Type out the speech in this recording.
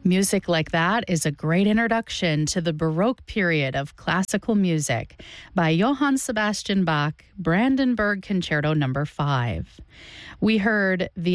Music like that is a great introduction to the Baroque period of classical music by Johann Sebastian Bach, Brandenburg Concerto No. 5. We heard the